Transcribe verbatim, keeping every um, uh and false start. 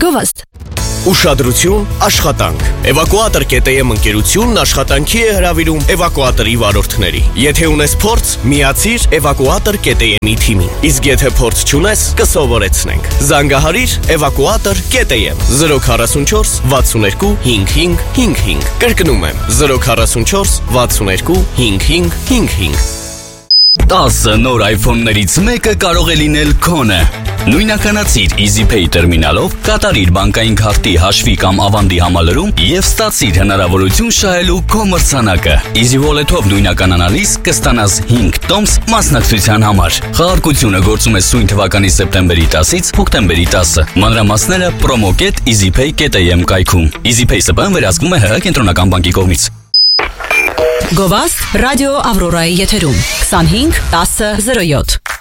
Գովաստ Ուշադրություն, աշխատանք։ Էվակուատոր ԿՏՄ ընկերությունն աշխատանքի է հրավիրում էվակուատորի վարորդների։ Եթե ունես փորձ, միացիր էվակուատոր ԿՏՄ-ի թիմին։ Իսկ եթե փորձ չունես, կսովորեցնենք։ Զանգահարիր էվակուատոր ԿՏՄ zero four four sixty-two fifty fifty։ Կրկնում եմ zero four four sixty-two fifty fifty։ տասը նոր iPhone-ներից մեկը կարող է լինել քոնը։ Նույնականացիր EasyPay տերմինալով, կատարիր բանկային քարտի հաշվի կամ ավանդի համալրում և ստացիր հնարավորություն շահելու քո մրցանակը։ Easy Wallet-ով նույնականանալիս կստանաս հինգ տոմս մասնակցության համար։ Խաղարկությունը գործում է սույն թվականի սեպտեմբերի տասից հոկտեմբերի տասը։ Մանրամասները promo.kit easypay.am կայքում։ EasyPay ՍՊԸ-ն վերահսկվում է ՀՀ կենտրոնական բանկի կողմից։ Գովաստ ռադիո Ավրորայի եթերում twenty-five ten oh seven